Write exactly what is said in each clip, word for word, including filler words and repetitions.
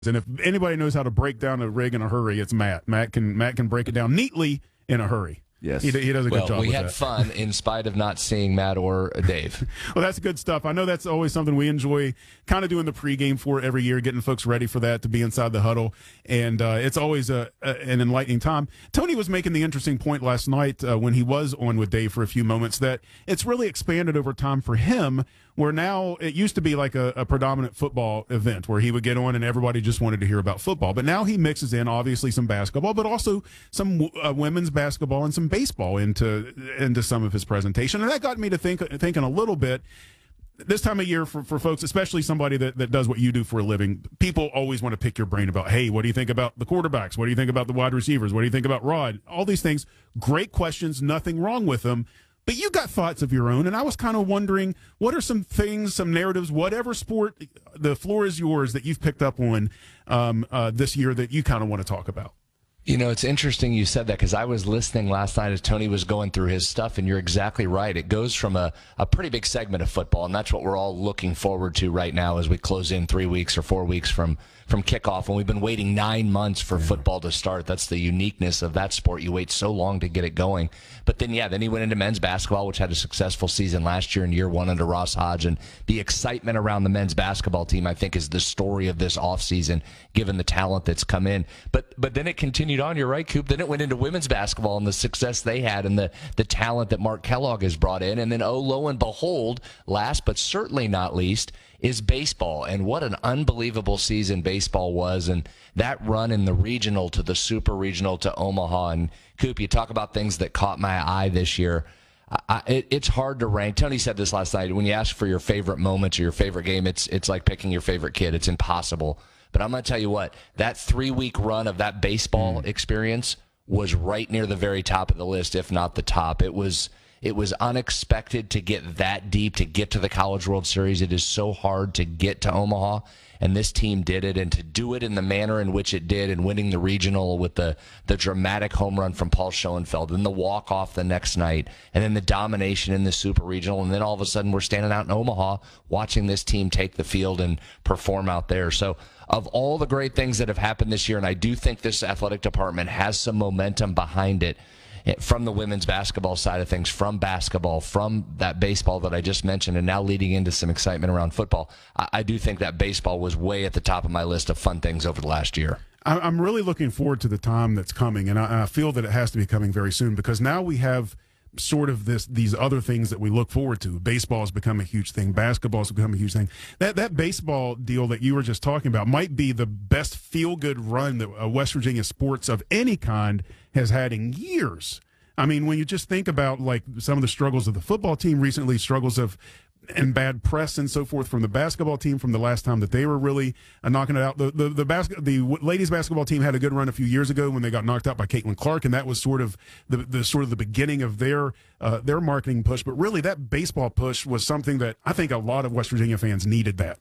And if anybody knows how to break down a rig in a hurry, it's Matt. Matt can Matt can break it down neatly in a hurry. Yes. He, he does a well, good job we with had that. fun in spite of not seeing Matt or Dave. Well, that's good stuff. I know that's always something we enjoy kind of doing the pregame for every year, getting folks ready for that, to be inside the huddle. And uh, it's always a, a, an enlightening time. Tony was making the interesting point last night uh, when he was on with Dave for a few moments that it's really expanded over time for him, where now it used to be like a, a predominant football event where he would get on and everybody just wanted to hear about football. But now he mixes in, obviously, some basketball, but also some uh, women's basketball and some baseball into into some of his presentation. And that got me to think thinking a little bit. This time of year for, for folks, especially somebody that, that does what you do for a living, people always want to pick your brain about, hey, what do you think about the quarterbacks? What do you think about the wide receivers? What do you think about Rod? All these things, great questions, nothing wrong with them. But you got thoughts of your own, and I was kind of wondering, what are some things, some narratives, whatever sport, the floor is yours, that you've picked up on um, uh, this year that you kind of want to talk about? You know, it's interesting you said that, because I was listening last night as Tony was going through his stuff, and you're exactly right. It goes from a, a pretty big segment of football, and that's what we're all looking forward to right now as we close in three weeks or four weeks from, from kickoff, and we've been waiting nine months for yeah. football to start. That's the uniqueness of that sport. You wait so long to get it going. But then, yeah, then he went into men's basketball, which had a successful season last year in year one under Ross Hodge, and the excitement around the men's basketball team, I think, is the story of this offseason, given the talent that's come in. But but then it continued on. You're right, Coop. Then it went into women's basketball and the success they had and the, the talent that Mark Kellogg has brought in. And then, oh, lo and behold, last but certainly not least, is baseball. And what an unbelievable season baseball was. And that run in the regional to the super regional to Omaha. And, Coop, you talk about things that caught my eye this year. I, it, it's hard to rank. Tony said this last night. When you ask for your favorite moments or your favorite game, it's it's like picking your favorite kid. It's impossible. But I'm going to tell you what, that three-week run of that baseball mm. experience was right near the very top of the list, if not the top. It was it was unexpected to get that deep, to get to the College World Series. It is so hard to get to Omaha, and this team did it, and to do it in the manner in which it did, and winning the regional with the, the dramatic home run from Paul Schoenfeld, and the walk-off the next night, and then the domination in the super regional, and then all of a sudden we're standing out in Omaha watching this team take the field and perform out there. So of all the great things that have happened this year, and I do think this athletic department has some momentum behind it, from the women's basketball side of things, from basketball, from that baseball that I just mentioned, and now leading into some excitement around football, I, I do think that baseball was way at the top of my list of fun things over the last year. I'm really looking forward to the time that's coming, and I, I feel that it has to be coming very soon, because now we have sort of this these other things that we look forward to. Baseball has become a huge thing. Basketball has become a huge thing. That that baseball deal that you were just talking about might be the best feel-good run that uh, West Virginia sports of any kind has had in years. I mean, when you just think about like some of the struggles of the football team recently, struggles of and bad press and so forth from the basketball team from the last time that they were really uh, knocking it out. The the the, bas- the ladies basketball team had a good run a few years ago when they got knocked out by Caitlin Clark, and that was sort of the, the sort of the beginning of their uh, their marketing push. But really, that baseball push was something that I think a lot of West Virginia fans needed that.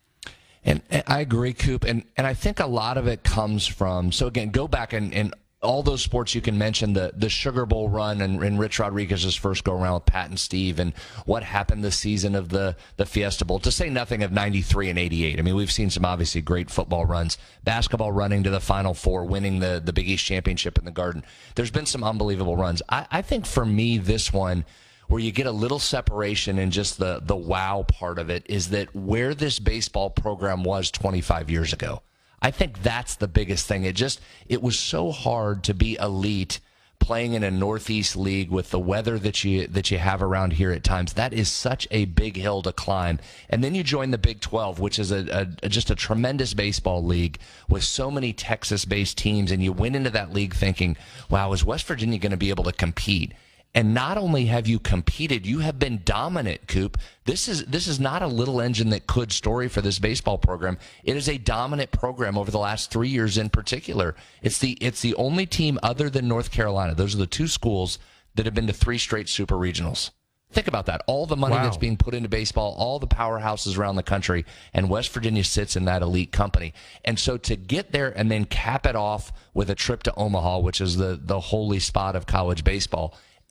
And, and I agree, Coop, and and I think a lot of it comes from, so again, go back and, and all those sports you can mention, the the Sugar Bowl run and, and Rich Rodriguez's first go-around with Pat and Steve, and what happened this season of the, the Fiesta Bowl, to say nothing of ninety-three and eighty-eight. I mean, we've seen some obviously great football runs. Basketball running to the Final Four, winning the, the Big East Championship in the Garden. There's been some unbelievable runs. I, I think for me, this one, where you get a little separation in just the, the wow part of it, is that where this baseball program was twenty-five years ago. I think that's the biggest thing. It just, it was so hard to be elite playing in a Northeast league with the weather that you that you have around here at times. That is such a big hill to climb. And then you join the Big twelve, which is a, a just a tremendous baseball league with so many Texas-based teams, and you went into that league thinking, wow, is West Virginia going to be able to compete? And not only have you competed, you have been dominant, Coop. This is this is not a little engine that could story for this baseball program. It is a dominant program over the last three years in particular. It's the it's the only team other than North Carolina. Those are the two schools that have been to three straight super regionals. Think about that. All the money wow. that's being put into baseball, all the powerhouses around the country, and West Virginia sits in that elite company. And so to get there and then cap it off with a trip to Omaha, which is the, the holy spot of college baseball,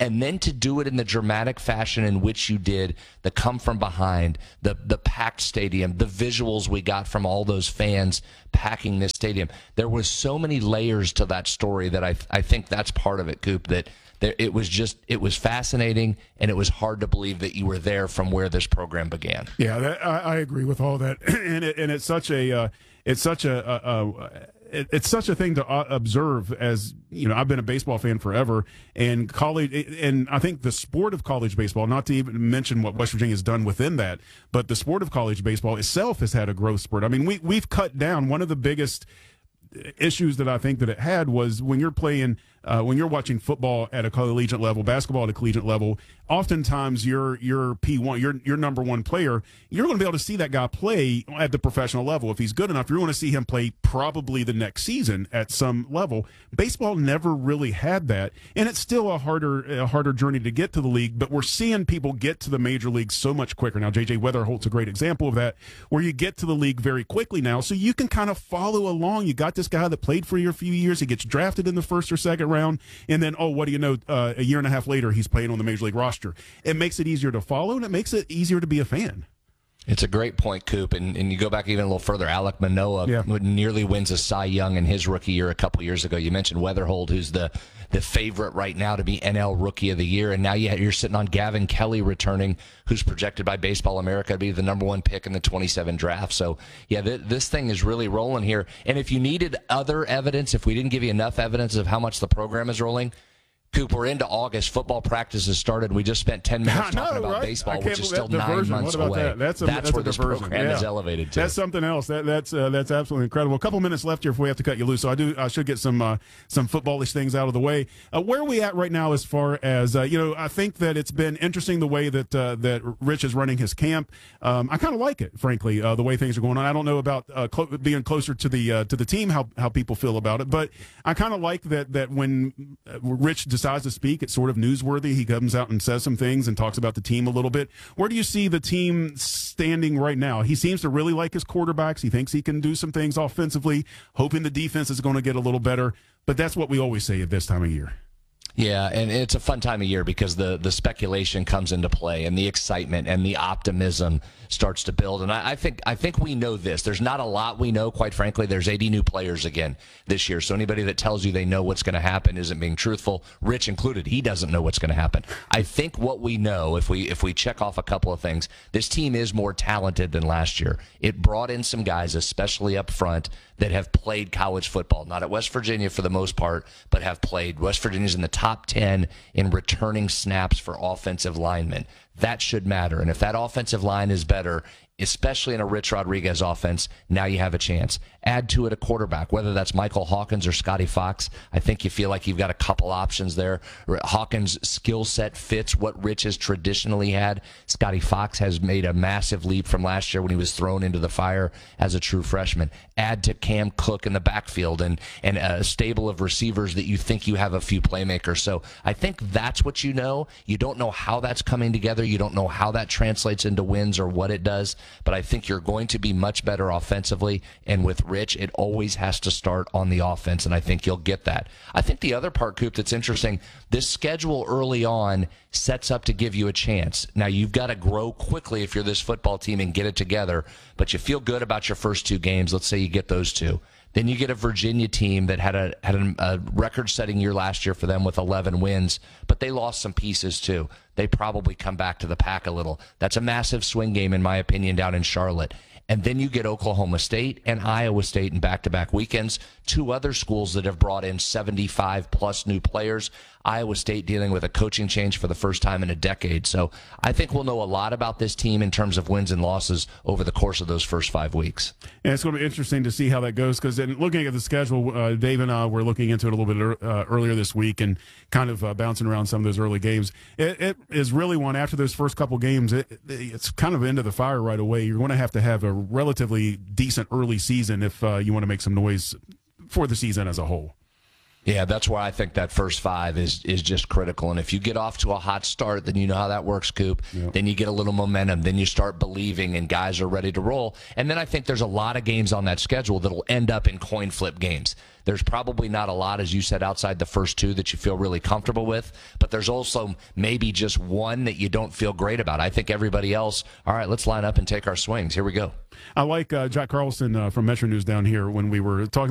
and then to do it in the dramatic fashion in which you did, the come from behind, the the packed stadium, the visuals we got from all those fans packing this stadium. There was so many layers to that story that I I think that's part of it, Coop, that there, it was just, it was fascinating, and it was hard to believe that you were there from where this program began. Yeah, that, I, I agree with all that, and it, and it's such a uh, it's such a, a, a it, it's such a thing to observe. As you know, I've been a baseball fan forever, and college, and I think the sport of college baseball, not to even mention what West Virginia has done within that, but the sport of college baseball itself has had a growth spurt. I mean, we we've cut down. One of the biggest issues that I think that it had was when you're playing, uh, when you're watching football at a collegiate level, basketball at a collegiate level, oftentimes your your P one, your your number one player, you're going to be able to see that guy play at the professional level. If he's good enough, you're going to see him play probably the next season at some level. Baseball never really had that, and it's still a harder a harder journey to get to the league, but we're seeing people get to the major leagues so much quicker now. J J Weatherholt's a great example of that, where you get to the league very quickly now, so you can kind of follow along. You got this guy that played for you a few years, he gets drafted in the first or second round, and then, oh, what do you know, uh, a year and a half later, he's playing on the major league roster. It makes it easier to follow, and it makes it easier to be a fan. It's a great point, Coop, and, and you go back even a little further. Alek Manoah yeah. nearly wins a Cy Young in his rookie year a couple years ago. You mentioned Weatherholt, who's the, the favorite right now to be N L Rookie of the Year, and now you're sitting on Gavin Kelly returning, who's projected by Baseball America to be the number one pick in the twenty-seven draft. So, yeah, th- this thing is really rolling here. And if you needed other evidence, if we didn't give you enough evidence of how much the program is rolling, Coop, we're into August. Football practice has started. We just spent ten minutes know, talking about right? baseball, which is still nine diversion. months what about away. That? That's, a, that's, that's where a this diversion. program yeah. is elevated to. That's something else. That, that's uh, that's absolutely incredible. A couple minutes left here before we have to cut you loose. So I do I should get some uh, some footballish things out of the way. Uh, where are we at right now as far as uh, you know? I think that it's been interesting the way that uh, that Rich is running his camp. Um, I kind of like it, frankly, uh, the way things are going on. I don't know about uh, clo- being closer to the uh, to the team, how how people feel about it, but I kind of like that that when Rich decides to speak, it's sort of newsworthy. He comes out and says some things and talks about the team a little bit. Where do you see the team standing right now? He seems to really like his quarterbacks. He thinks he can do some things offensively, hoping the defense is going to get a little better. But that's what we always say at this time of year. Yeah, and it's a fun time of year because the, the speculation comes into play and the excitement and the optimism starts to build. And I, I think I think we know this. There's not a lot we know, quite frankly. There's eighty new players again this year. So anybody that tells you they know what's going to happen isn't being truthful. Rich included, he doesn't know what's going to happen. I think what we know, if we if we check off a couple of things, this team is more talented than last year. It brought in some guys, especially up front, that have played college football. Not at West Virginia for the most part, but have played. West Virginia's in the top ten in returning snaps for offensive linemen. That should matter. And if that offensive line is better, especially in a Rich Rodriguez offense, now you have a chance. Add to it a quarterback, whether that's Michael Hawkins or Scotty Fox. I think you feel like you've got a couple options there. Hawkins' skill set fits what Rich has traditionally had. Scotty Fox has made a massive leap from last year when he was thrown into the fire as a true freshman. Add to Cam Cook in the backfield and, and a stable of receivers that you think you have a few playmakers. So I think that's what you know. You don't know how that's coming together. You don't know how that translates into wins or what it does. But I think you're going to be much better offensively. And with Rich, it always has to start on the offense, and I think you'll get that. I think the other part, Coop, that's interesting, this schedule early on sets up to give you a chance. Now, you've got to grow quickly if you're this football team and get it together, but you feel good about your first two games. Let's say you get those two. Then you get a Virginia team that had a had a, a record-setting year last year for them with eleven wins, but they lost some pieces too. They probably come back to the pack a little. That's a massive swing game, in my opinion, down in Charlotte. And then you get Oklahoma State and Iowa State in back-to-back weekends, two other schools that have brought in seventy-five plus new players. Iowa State dealing with a coaching change for the first time in a decade. So I think we'll know a lot about this team in terms of wins and losses over the course of those first five weeks. And it's going to be interesting to see how that goes, because in looking at the schedule, uh, Dave and I were looking into it a little bit uh, earlier this week and kind of uh, bouncing around some of those early games. It, it is really one, after those first couple games, it, it's kind of into the fire right away. You're going to have to have a relatively decent early season if uh, you want to make some noise for the season as a whole. Yeah, that's why I think that first five is is just critical. And if you get off to a hot start, then you know how that works, Coop. Yep. Then you get a little momentum. Then you start believing, and guys are ready to roll. And then I think there's a lot of games on that schedule that will end up in coin flip games. There's probably not a lot, as you said, outside the first two that you feel really comfortable with. But there's also maybe just one that you don't feel great about. I think everybody else, all right, let's line up and take our swings. Here we go. I like uh, Jack Carlson uh, from Metro News down here when we were talking